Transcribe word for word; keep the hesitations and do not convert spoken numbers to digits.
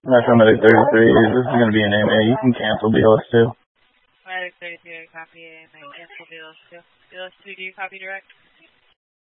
Metro Medic thirty-three, this is going to be an A M A. You can cancel B L S two. Medic thirty-three, copy A M A, cancel B L S two. B L S two, do you copy direct?